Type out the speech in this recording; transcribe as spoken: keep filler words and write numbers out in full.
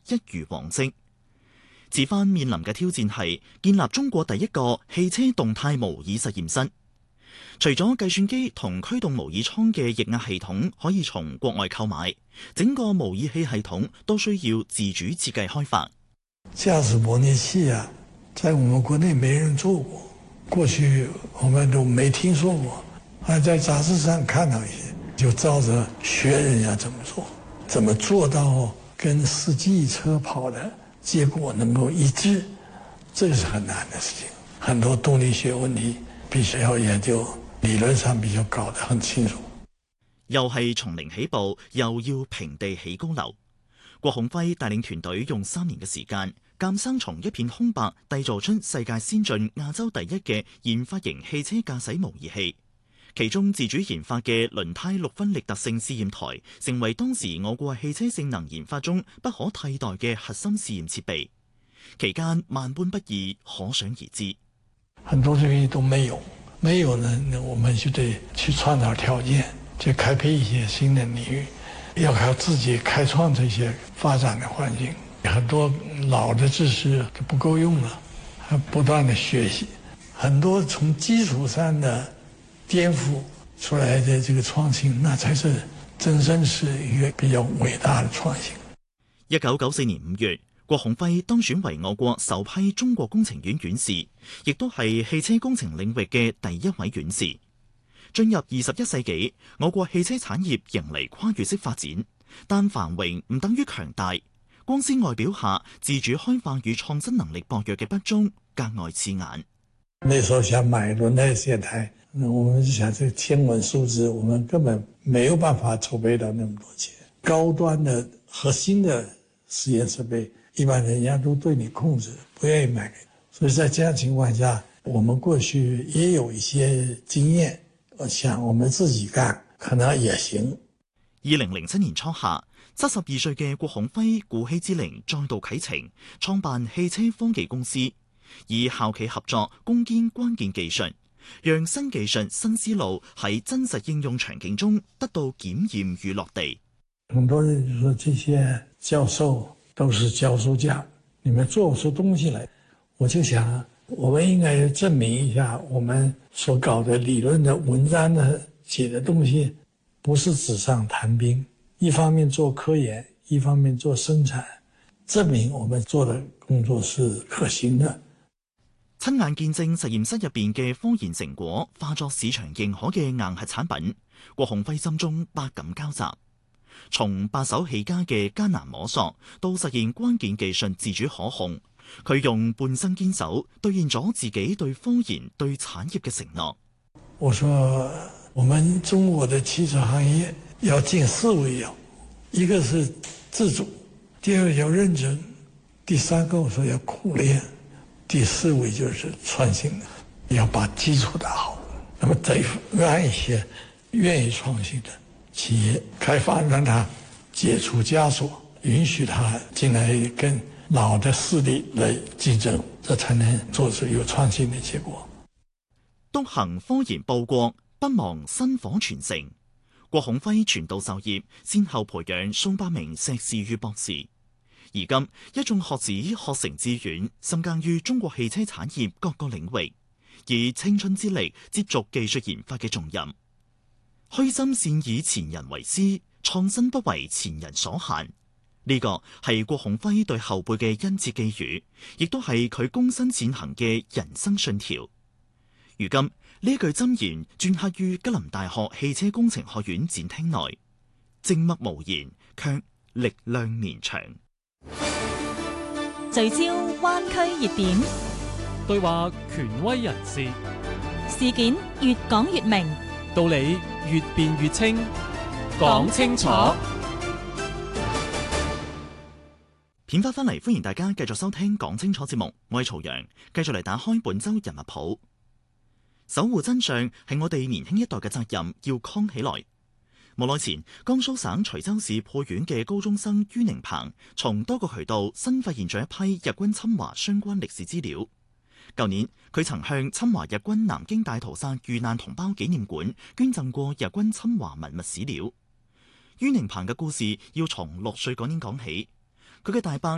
一如往昔。字翻面臨嘅挑戰係建立中國第一個汽車動態模擬實驗室。除咗計算機同驅動模擬艙嘅液壓系統可以從國外購買，整個模擬器系統都需要自主設計開發。 駕駛模擬器啊，在我們國內沒人做過，過去我們都沒聽說過，還在雜誌上看到一些，就照着學人家怎麼做，怎麼做到跟實際車跑的結果能夠一致，這個是很難的事情。很多動力學問題必須要研究，理論上必須搞得很清楚。 又係從零起步，又要平地起高樓。郭孔輝帶領團隊用三年嘅時間，鑑生從一片空白締造出世界先進、亞洲第一嘅研發型汽車駕駛模擬器。其中自主研發嘅輪胎六分力特性試驗台，成為當時我國汽車性能研發中不可替代嘅核心試驗設備。期間萬般不易，可想而知。 很多東西都沒有，沒有呢，我們就得去創造條件，去開闢一些新的領域，要靠自己開創這些發展的環境。很多老的知識就不夠用了，還不斷的學習，很多從基礎上的顛覆出來的這個創新，那才是真正是一個比較偉大的創新。 一九九四年五月，郭孔輝當選為我國首批中國工程院院士，亦都係汽車工程領域嘅第一位院士。進入二十一世紀，我國汽車產業迎嚟跨越式發展，但繁榮唔等於強大。光鮮外表下，自主開發與創新能力薄弱嘅不足格外刺眼。 那時候想買輪胎線胎，我們就想這個天文數字，我們根本沒有辦法籌備到那麼多錢。高端的核心的實驗設備，一般人家都對你控制，不願意買給你。所以在這樣情況下，我們過去也有一些經驗，我想我們自己幹可能也行。 二零零七年初夏，七十二歲嘅郭孔輝鼓起之靈再度啟程，創辦汽車科技公司，以校企合作攻堅關鍵技術，讓新技術新思路喺真實應用場景中得到檢驗與落地。 很多人就說這些教授都是教書匠，你們做不出東西來。我就想，我們應該證明一下，我們所搞的理論的文章的寫的東西，不是紙上談兵。一方面做科研，一方面做生產，證明我們做的工作是可行的。 親眼見證實驗室入邊嘅科研成果化作市場認可嘅硬核產品，郭孔輝心中百感交集。從白手起家嘅艱難摸索，到實現關鍵技術自主可控，佢用半生堅守兌現咗自己對科研、對產業嘅承諾。 我說，我們中國的汽車行業要盡四位要，一個是自主，第二要認真，第三個我說要苦練，第四位就是創新的，要把基礎打好。那麼得讓一些願意創新的企業開發，讓它解除枷鎖，允許它進來跟老的勢力來競爭，這才能做出有創新的結果。 篤行科研報國，不忘薪火傳承。郭孔輝傳道授業，先後培養數百名碩士與博士。而今一眾學子學成致遠，深耕於中國汽車產業各個領域，以青春之力接續技術研發嘅重任。虛心善以前人為師，創新不為前人所限。呢個係郭孔輝對後輩嘅殷切寄語，亦都係佢躬身前行嘅人生信條。如今呢句箴言鐫刻於吉林大學汽車工程學院展廳內，靜默無言，卻力量綿長。 聚焦灣區熱點， 對話權威人士， 事件越講越明， 道理越辯越清，講清楚。 片花翻嚟，歡迎大家繼續收聽講清楚節目，我係曹陽，繼續嚟打開本周人物譜。守護真相係我哋年輕一代嘅責任，要扛起來。無耐前，江蘇省徐州市沛縣嘅高中生于寧鵬從多個渠道新發現咗一批日軍侵華相關歷史資料。舊年，佢曾向侵華日軍南京大屠殺遇難同胞紀念館捐贈過日軍侵華文物史料。于寧鵬嘅故事要從六歲嗰年講起。佢嘅大伯